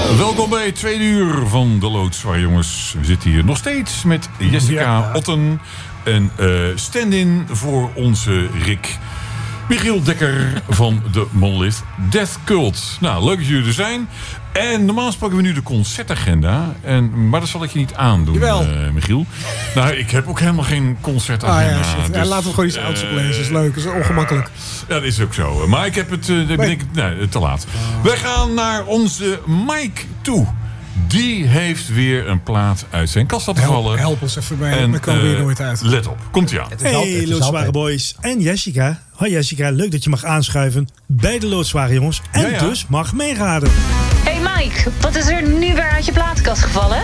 Welkom bij het tweede uur van de Loodzwaar, jongens. We zitten hier nog steeds met Jessica Otten. En stand-in voor onze Rick, Michiel Dekker van de Monolith Death Cult. Nou, leuk dat jullie er zijn. En normaal pakken we nu de concertagenda. Maar dat zal ik je niet aandoen, Michiel. Nou, ik heb ook helemaal geen concertagenda. Dus, laten we gewoon iets ouds oplezen. Dat is leuk, dat is ongemakkelijk. Ja, dat is ook zo. Maar ik heb het te laat. Wij gaan naar onze Mike toe. Die heeft weer een plaat uit zijn kast laten vallen. Help ons even bij. We komen weer nooit uit. Let op, komt ie aan. Hey, Loodzware boys en Jessica. Hoi Jessica, leuk dat je mag aanschuiven bij de Loodzware jongens. En dus mag meeraden. Hey Mike, wat is er nu weer uit je platenkast gevallen?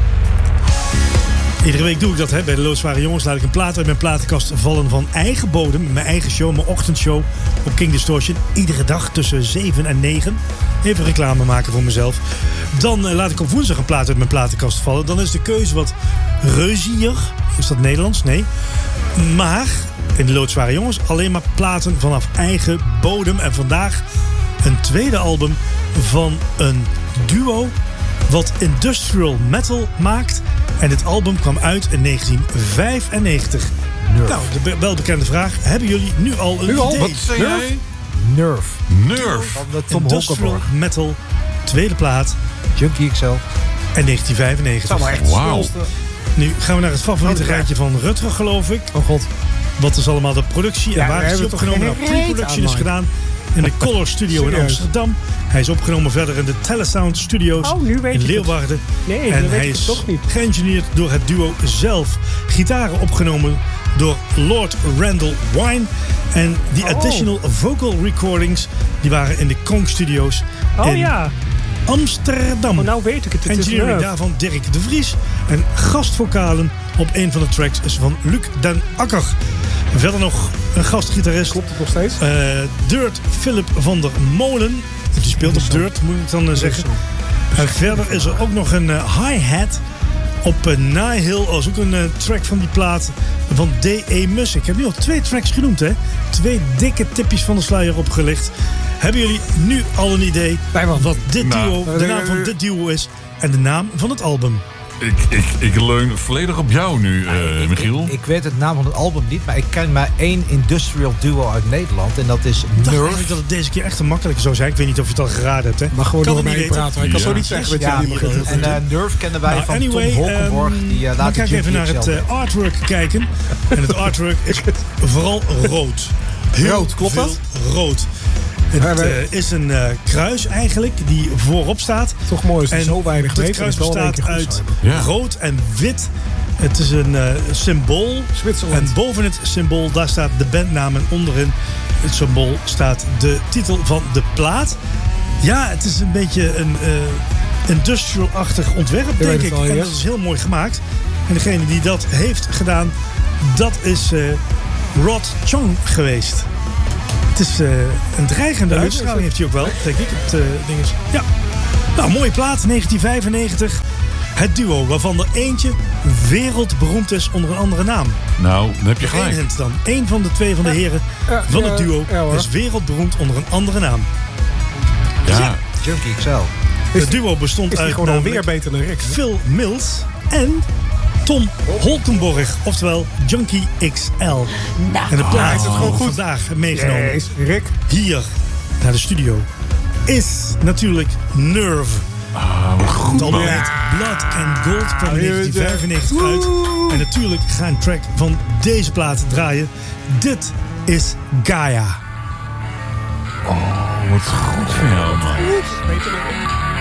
Iedere week doe ik dat bij de Loodzware jongens. Laat ik een plaat uit mijn platenkast vallen van eigen bodem. Mijn eigen show, mijn ochtendshow op King Distortion. Iedere dag tussen 7 en 9. Even reclame maken voor mezelf. Dan laat ik op woensdag een plaat uit mijn platenkast vallen. Dan is de keuze wat reuzier. Is dat Nederlands? Nee. Maar in de Loodzware jongens alleen maar platen vanaf eigen bodem. En vandaag een tweede album van een duo wat industrial metal maakt. En dit album kwam uit in 1995. Nerve. Nou, de welbekende vraag. Hebben jullie nu al een idee? Wat zei jij? Nerve. Van de Tom industrial metal, tweede plaat. Junkie XL. En 1995. Wauw. Nu gaan we naar het favoriete rijtje van Rutger, geloof ik. Oh god. Wat is allemaal de productie en waar is hij opgenomen? Nou, pre-production is gedaan in de Color Studio in Amsterdam. Hij is opgenomen verder in de Telesound Studios in Leeuwarden. En hij is geëngineerd door het duo zelf. Gitaren opgenomen door Lord Randall Wine. En die additional vocal recordings die waren in de Kong Studios in Amsterdam. Nou weet ik het. Engineering daarvan Dirk de Vries. En gastvokalen op een van de tracks is van Luc den Akker. Verder nog een gastgitarist. Klopt het nog steeds? Dirt Philip van der Molen. Die speelt op Dirt, moet ik dan zeggen. En verder is er ook nog een hi-hat op Nihil. Dat is ook een track van die plaat van D.E. Mus. Ik heb nu al 2 tracks genoemd, hè. 2 dikke tipjes van de sluier opgelicht. Hebben jullie nu al een idee wat dit duo, de naam van dit duo is en de naam van het album? Ik leun volledig op jou nu, Michiel. Ik weet het naam van het album niet, maar ik ken maar 1 industrial duo uit Nederland. En dat is Nerve. Ik dacht eigenlijk dat het deze keer echt een makkelijke zou zijn. Ik weet niet of je het al geraden hebt. Hè. Maar gewoon door mij praten. Ik kan zo niet zeggen wat je niet begint. En Nerve kennen wij van Tom Holkenborg. Dan ga ik even naar het artwork kijken. En het artwork is vooral rood. Rood, klopt dat? Rood. Het is een kruis eigenlijk die voorop staat. Toch mooi is het zo weinig. Het kruis bestaat uit rood en wit. Het is een symbool. En boven het symbool daar staat de bandnaam. En onderin het symbool staat de titel van de plaat. Ja, het is een beetje een industrial-achtig ontwerp, denk ik. En dat is heel mooi gemaakt. En degene die dat heeft gedaan, dat is Rod Chong geweest. Het is een dreigende uitstraling heeft hij ook wel, denk ik. Het ding is. Ja. Nou, mooie plaat, 1995. Het duo waarvan er eentje wereldberoemd is onder een andere naam. Nou, dan heb je gelijk. Eén van de 2 van de heren van het duo is wereldberoemd onder een andere naam. Ja. Junkie XL. Het duo bestond uit gewoon alweer beter dan Rick. Phil Mills en Tom Holkenborg, oftewel Junkie XL. En de plaat is het gewoon goed vandaag meegenomen. Yes, Rick. Hier naar de studio is natuurlijk Nerve. Wat goed. Het album heet Blood and Gold kwam in 1995 uit. En natuurlijk ga een track van deze plaat draaien. Dit is Gaia. Oh, wat goed van jou, man.